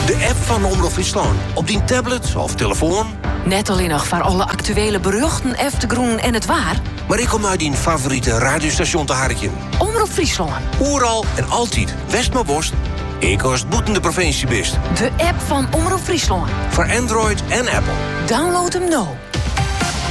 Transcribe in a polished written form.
De app van Omroep Friesland. Op die tablet of telefoon. Net alleen nog voor alle actuele beruchten, eftegroen en het waar. Maar ik kom uit die favoriete radiostation te harken. Omroep Friesland. Oeral en altijd West maar Bost. Ik als het boetende provincie best. De app van Omroep Friesland. Voor Android en Apple. Download hem nou.